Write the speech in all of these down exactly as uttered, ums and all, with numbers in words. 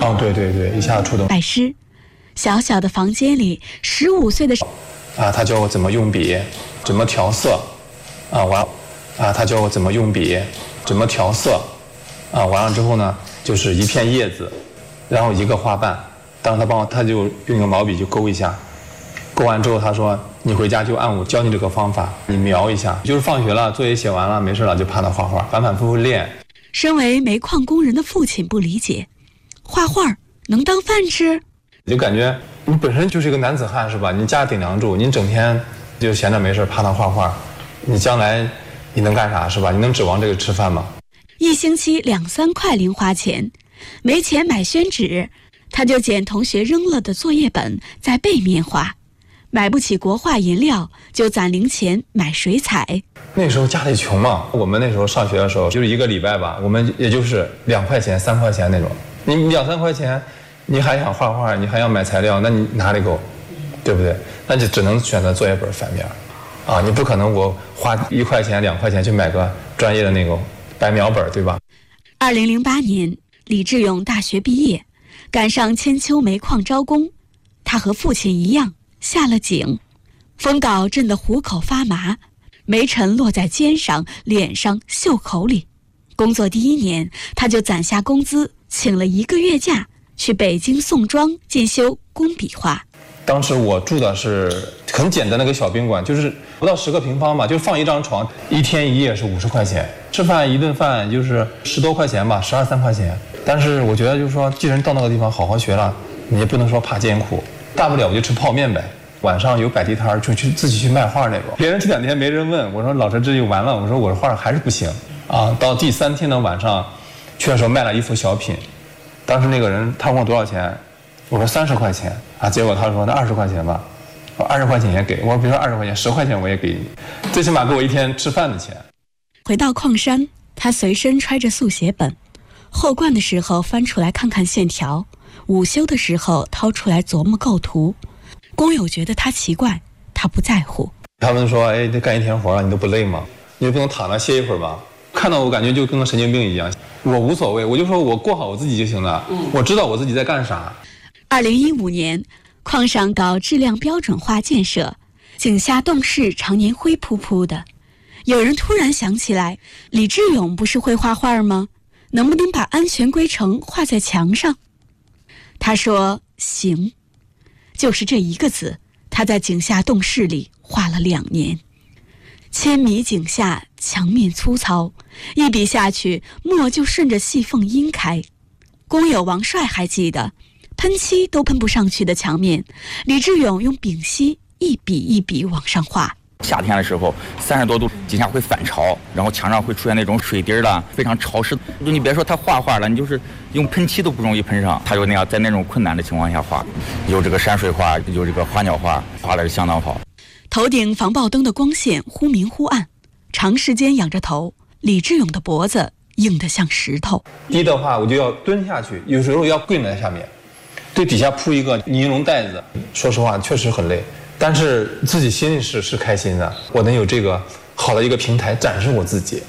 哦，对对对，一下触动。 拜师，小小的房间里，十五岁的啊，他教我怎么用笔，怎么调色，啊完，啊他教我怎么用笔，怎么调色，啊完了之后呢，就是一片叶子，然后一个花瓣，当时他帮我，他就用一个毛笔就勾一下，勾完之后他说你回家就按我教你这个方法，你描一下，就是放学了作业写完了没事了就趴那画画，反反复复练。 身为煤矿工人的父亲不理解，画画能当饭吃？ 就感觉你本身就是一个男子汉是吧？你家顶梁柱，你整天就闲着没事趴那画画，你将来你能干啥是吧？你能指望这个吃饭吗？ 一星期两三块零花钱，没钱买宣纸，他就捡同学扔了的作业本在背面画。买不起国画颜料，就攒零钱买水彩。 那时候家里穷嘛，我们那时候上学的时候，就是一个礼拜吧，我们也就是两块钱、三块钱那种。你两三块钱，你还想画画，你还要买材料，那你哪里够，对不对？那就只能选择作业本反面，啊，你不可能我花一块钱、两块钱去买个专业的那个白描本，对吧？ 二零零八年，李志勇大学毕业，赶上千秋煤矿招工，他和父亲一样。下了井，风镐震得虎口发麻，煤尘落在肩上、脸上、袖口里。工作第一年，他就攒下工资，请了一个月假，去北京宋庄进修工笔画。 当时我住的是很简单的一个小宾馆，就是不到十个平方嘛，就放一张床，一天一夜是五十块钱，吃饭一顿饭就是十多块钱吧，十二三块钱。但是我觉得就是说，既然到那个地方好好学了，你也不能说怕艰苦。大不了我就吃泡面呗，晚上有摆地摊就去自己去卖画那种。别人这两天没人问，我说老师这就完了，我说我的画还是不行啊。到第三天的晚上，去的时候卖了一幅小品，当时那个人他问我多少钱，我说三十块钱啊，结果他说那二十块钱吧，我二十块钱也给我，比如说二十块钱，十块钱我也给你，最起码给我一天吃饭的钱。 回到矿山，他随身揣着速写本，后灌的时候翻出来看看线条。午休的时候掏出来琢磨构图，工友觉得他奇怪，他不在乎。 他们说：“哎，这干一天活了，你都不累吗？你就不能躺着歇一会儿吗？”看到我感觉就跟个神经病一样。我无所谓，我就说我过好我自己就行了。嗯、我知道我自己在干啥。 二零一五年，矿上搞质量标准化建设，井下洞室常年灰扑扑的。有人突然想起来，李志勇不是会画画吗？能不能把安全规程画在墙上？他说行，就是这一个字，他在井下洞室里画了两年。千米井下，墙面粗糙，一笔下去，墨就顺着细缝阴开。工友王帅还记得，喷漆都喷不上去的墙面，李志勇用丙烯一笔一笔往上画。 夏天的时候，三十多度，井下会反潮，然后墙上会出现那种水滴了，非常潮湿。就你别说他画画了，你就是用喷漆都不容易喷上。他就那样在那种困难的情况下画，有这个山水画，有这个花鸟画，画的是相当好。 头顶防爆灯的光线忽明忽暗，长时间仰着头，李志勇的脖子硬得像石头。 低的话我就要蹲下去，有时候要跪在下面，对底下铺一个尼龙袋子。说实话，确实很累。但是自己心里是是开心的，我能有这个好的一个平台展示我自己。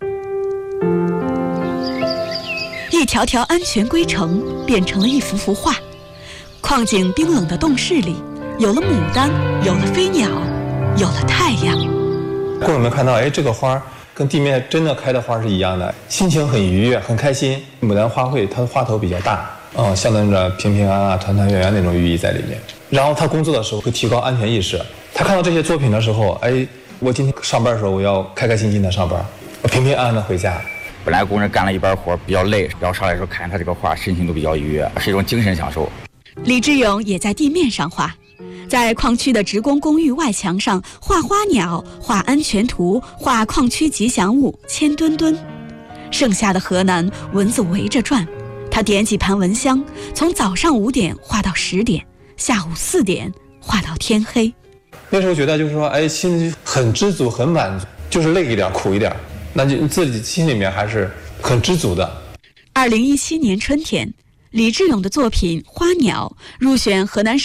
一条条安全规程变成了一幅幅画。矿井冰冷的洞室里，有了牡丹，有了飞鸟，有了太阳。 工友们看到，哎，这个花跟地面真的开的花是一样的，心情很愉悦，很开心。牡丹花卉它的花头比较大，嗯，象征着平平安安、团团圆圆那种寓意在里面。然后他工作的时候会提高安全意识。他看到这些作品的时候，哎，我今天上班的时候我要开开心心的上班，我平平安安的回家。 本来工人干了一班活比较累，然后上来的时候看他这个画，心情都比较愉悦，是一种精神享受。 李志勇也在地面上画，在矿区的职工公寓外墙上画花鸟，画安全图，画矿区吉祥物千墩墩。盛夏的河南，蚊子围着转，他点几盘蚊香，从早上五点画到十点，下午四点画到天黑。 那时候觉得就是说，哎，心里很知足，很满足，就是累一点，苦一点，那就自己心里面还是很知足的。 二零一七年春天，李志勇的作品《花鸟》入选河南省